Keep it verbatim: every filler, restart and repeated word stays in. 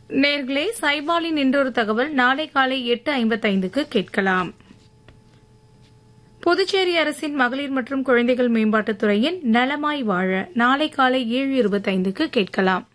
நேர்களே, சைபாலின் இன்றொரு தகவல் நாளை காலை எட்டு ஐம்பத்தைந்துக்கு கேட்கலாம். புதுச்சேரி அரசின் மகளிர் மற்றும் குழந்தைகள் மேம்பாட்டுத் துறையின் நலமாய் வாழ நாளை காலை ஏழு இருபத்தைந்துக்கு கேட்கலாம்.